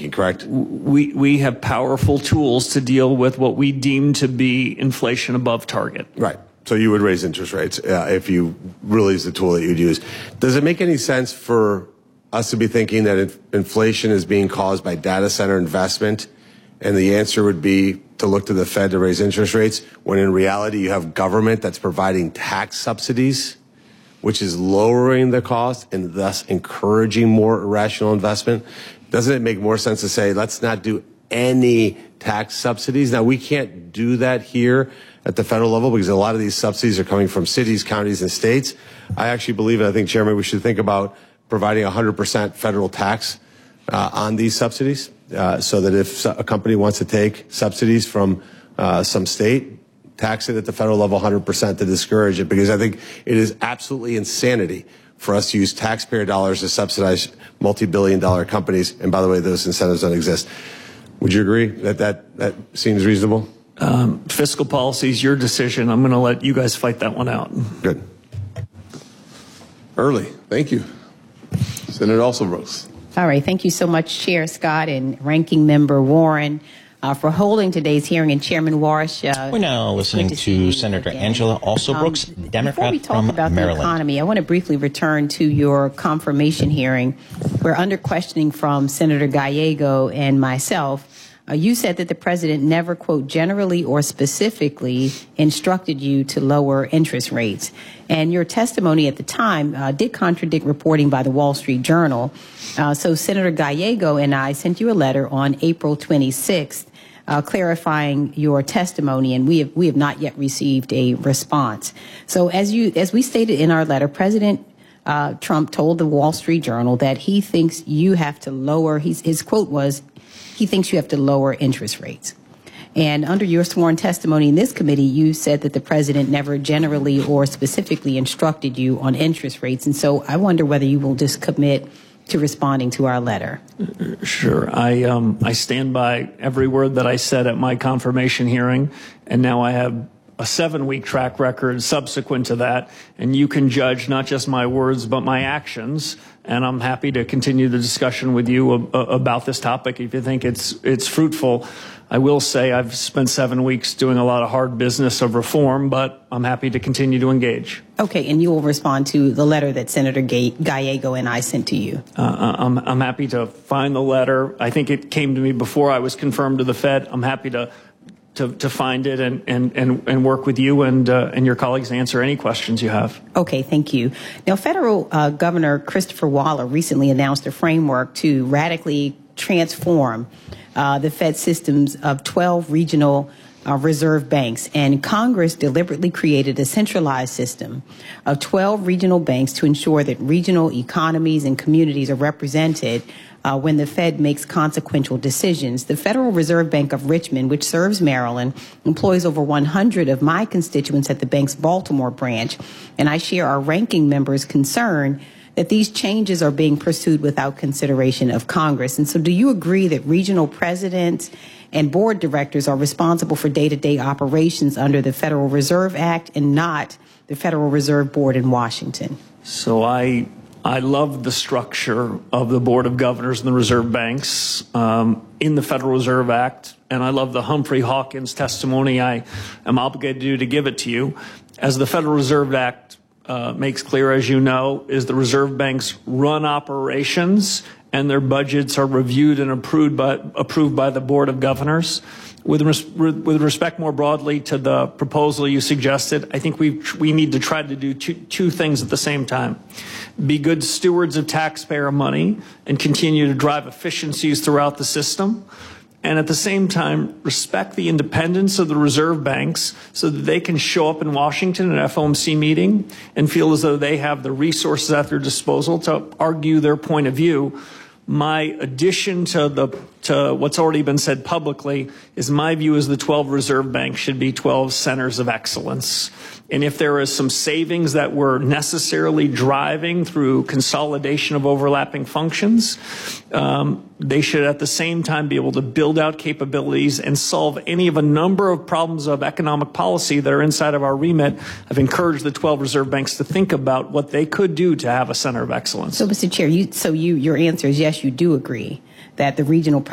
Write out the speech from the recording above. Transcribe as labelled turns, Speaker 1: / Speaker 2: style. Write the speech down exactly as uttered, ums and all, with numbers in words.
Speaker 1: thinking, correct?
Speaker 2: We, we have powerful tools to deal with what we deem to be inflation above target.
Speaker 1: Right. So you would raise interest rates uh, if you really is the tool that you'd use. Does it make any sense for us to be thinking that inf- inflation is being caused by data center investment, and the answer would be to look to the Fed to raise interest rates, when in reality you have government that's providing tax subsidies, which is lowering the cost and thus encouraging more irrational investment? Doesn't it make more sense to say, let's not do any tax subsidies? Now, we can't do that here at the federal level because a lot of these subsidies are coming from cities, counties, and states. I actually believe, and I think, Chairman, we should think about providing one hundred percent federal tax uh, on these subsidies, uh, so that if a company wants to take subsidies from uh, some state, tax it at the federal level one hundred percent to discourage it, because I think it is absolutely insanity for us to use taxpayer dollars to subsidize multi-billion dollar companies. And by the way, those incentives don't exist. Would you agree that that, that seems reasonable?
Speaker 2: Um, fiscal policy is your decision. I'm going to let you guys fight that one out.
Speaker 1: Good.
Speaker 3: Early. Thank you. Senator Alsobrooks.
Speaker 4: All right. Thank you so much, Chair Scott and Ranking Member Warren, uh, for holding today's hearing. And Chairman Warsh. Uh,
Speaker 5: We're now listening to, to Senator again. Angela Alsobrooks, um, Democrat
Speaker 4: before we talk
Speaker 5: from
Speaker 4: about
Speaker 5: Maryland.
Speaker 4: the economy, I want to briefly return to your confirmation hearing, where under questioning from Senator Gallego and myself, Uh, you said that the president never, quote, generally or specifically instructed you to lower interest rates. And your testimony at the time uh, did contradict reporting by the Wall Street Journal. Uh, so Senator Gallego and I sent you a letter on April twenty-sixth uh, clarifying your testimony, and we have, we have not yet received a response. So as you as we stated in our letter, President uh, Trump told the Wall Street Journal that he thinks you have to lower, he's, his quote was, he thinks you have to lower interest rates. And under your sworn testimony in this committee, you said that the president never generally or specifically instructed you on interest rates. And so I wonder whether you will just commit to responding to our letter.
Speaker 2: Sure. I, um, I stand by every word that I said at my confirmation hearing, and now I have a seven-week track record subsequent to that, and you can judge not just my words but my actions. And I'm happy to continue the discussion with you about this topic if you think it's it's fruitful. I will say I've spent seven weeks doing a lot of hard business of reform, but I'm happy to continue to engage.
Speaker 4: Okay, and you will respond to the letter that Senator Gallego and I sent to you.
Speaker 2: Uh, I'm, I'm happy to find the letter. I think it came to me before I was confirmed to the Fed. I'm happy to To, to find it and, and, and, and work with you and, uh, and your colleagues to answer any questions you have.
Speaker 4: Okay, thank you. Now, federal uh, Governor Christopher Waller recently announced a framework to radically transform uh, the Fed systems of twelve regional uh, reserve banks. And Congress deliberately created a centralized system of twelve regional banks to ensure that regional economies and communities are represented Uh, when the Fed makes consequential decisions. The Federal Reserve Bank of Richmond, which serves Maryland, employs over one hundred of my constituents at the bank's Baltimore branch, and I share our ranking member's concern that these changes are being pursued without consideration of Congress. And so do you agree that regional presidents and board directors are responsible for day-to-day operations under the Federal Reserve Act and not the Federal Reserve Board in Washington?
Speaker 2: So I I love the structure of the Board of Governors and the Reserve Banks um, in the Federal Reserve Act, and I love the Humphrey Hawkins testimony I am obligated to do to give it to you. As the Federal Reserve Act uh, makes clear, as you know, is the reserve banks run operations and their budgets are reviewed and approved by, approved by the Board of Governors. With, res with respect more broadly to the proposal you suggested, I think we we need to try to do two, two things at the same time. Be good stewards of taxpayer money and continue to drive efficiencies throughout the system. And at the same time, respect the independence of the reserve banks so that they can show up in Washington at an F O M C meeting and feel as though they have the resources at their disposal to argue their point of view. My addition to the to what's already been said publicly is my view is the twelve reserve banks should be twelve centers of excellence. And if there is some savings that we're necessarily driving through consolidation of overlapping functions, um, they should at the same time be able to build out capabilities and solve any of a number of problems of economic policy that are inside of our remit. I've encouraged the twelve reserve banks to think about what they could do to have a center of excellence.
Speaker 4: So, Mister Chair, you, so you, your answer is yes, you do agree that the regional